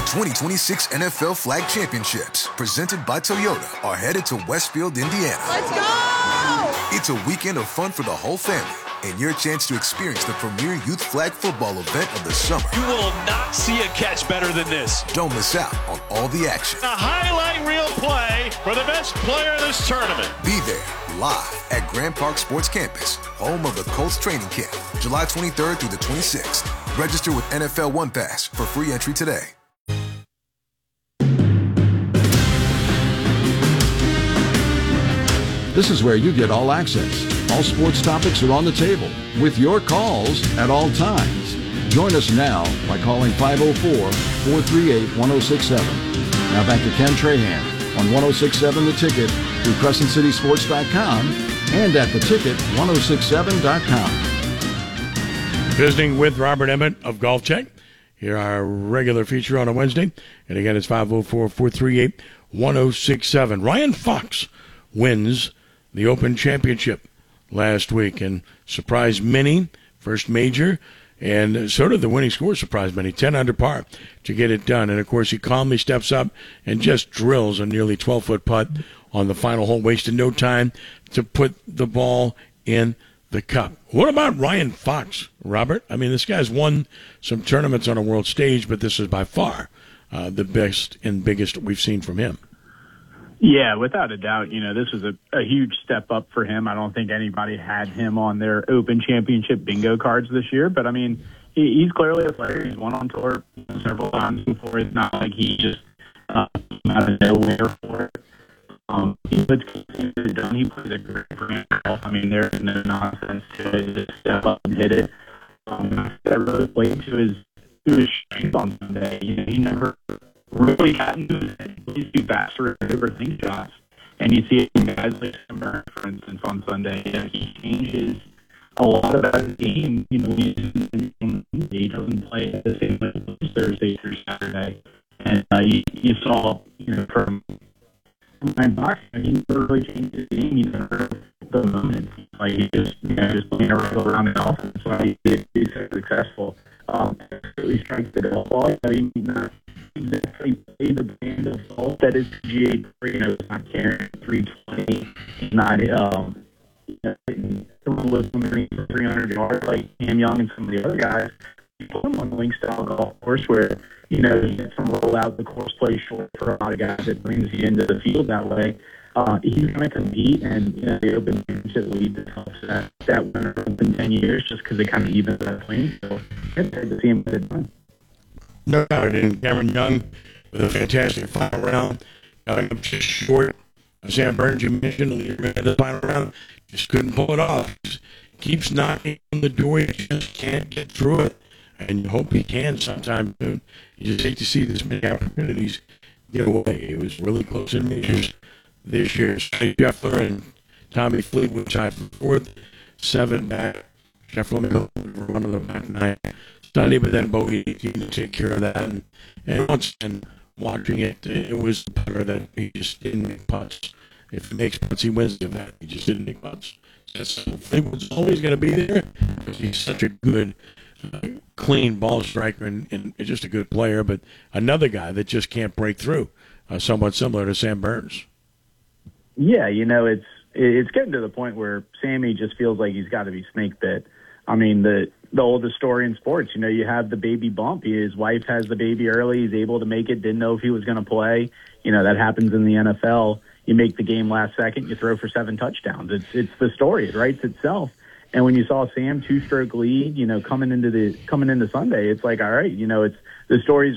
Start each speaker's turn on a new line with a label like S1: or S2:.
S1: 2026 NFL Flag Championships, presented by Toyota, are headed to Westfield, Indiana.
S2: Let's go!
S1: It's a weekend of fun for the whole family, and your chance to experience the premier youth flag football event of the summer.
S3: You will not see a catch better than this.
S1: Don't miss out on all the action.
S4: A highlight reel play for the best player in this tournament.
S1: Be there, live at Grand Park Sports Campus, home of the Colts training camp, July 23rd through the 26th. Register with NFL One Pass for free entry today.
S5: This is where you get all access. All sports topics are on the table with your calls at all times. Join us now by calling 504-438-1067. Now back to Ken Trahan on 1067 The Ticket through CrescentCitySports.com and at theticket1067.com.
S6: Visiting with Robert Emmett of Golf Check. Here our regular feature on a Wednesday. And again, it's 504-438-1067. Ryan Fox wins the Open Championship last week and surprised many, first major, and so did the winning score surprised many, 10 under par to get it done. And, of course, he calmly steps up and just drills a nearly 12-foot putt on the final hole, wasted no time to put the ball in the cup. What about Ryan Fox, Robert? I mean, this guy's won some tournaments on a world stage, but this is by far the best and biggest we've seen from him.
S7: Yeah, without a doubt. You know, this was a huge step up for him. I don't think anybody had him on their Open Championship bingo cards this year. But, I mean, he's clearly a player. He's won on tour several times before. It's not like he just came out of nowhere for it. He puts it done. He plays a great brand of golf. I mean, there's no nonsense to it. Just step up and hit it. That really played to his strength on Sunday. You know, he never really got into his head. He's too fast for overthink shots. And you see it in guys like Sam Burns, for instance, on Sunday. You know, he changes a lot about his game. You know, he doesn't play at the same level Thursday through Saturday. And you saw, you know, from Ryan Fox, he never really changed his game. You know, the moment. Like, he just playing a regular round of golf. That's why he's so successful. Really strikes the golf ball. I mean, exactly play the brand of golf that is PGA Tour. You know, it's not carrying 320. It's not with somebody for 300 yards like Cam Young and some of the other guys. You put him on a link style golf course where, you know, you get some roll out, the course plays short for a lot of guys. It brings you into the field that way. He's going to compete, and you know, the Open Championship lead that winner in 10 years just because they kind of even that playing field. It's hard to see him get it done.
S6: No doubt. And Cameron Young with a fantastic final round, coming up just short. Sam Burns, you mentioned in the final round, just couldn't pull it off. Just keeps knocking on the door, you just can't get through it. And you hope he can sometime soon. You just hate to see this many opportunities get away. It was really close in majors this year. Sonny Scheffler and Tommy Fleetwood tied for fourth, 7 back. Scheffler were one of the back 9 Sunday, but then Bogey to take care of that. And once again, watching it, it was the putter that he just didn't make putts. If he makes putts, he wins the event. He just didn't make putts. Fleetwood's always going to be there because he's such a good, clean ball striker and just a good player. But another guy that just can't break through, somewhat similar to Sam Burns.
S7: Yeah, you know, it's getting to the point where Sammy just feels like he's got to be snake bit. I mean, the oldest story in sports, you know, you have the baby bump. His wife has the baby early. He's able to make it, didn't know if he was going to play. You know, that happens in the NFL. You make the game last second, you throw for 7 touchdowns. It's the story. It writes itself. And when you saw Sam 2-stroke lead, you know, coming into Sunday, it's like, all right, you know, it's the story's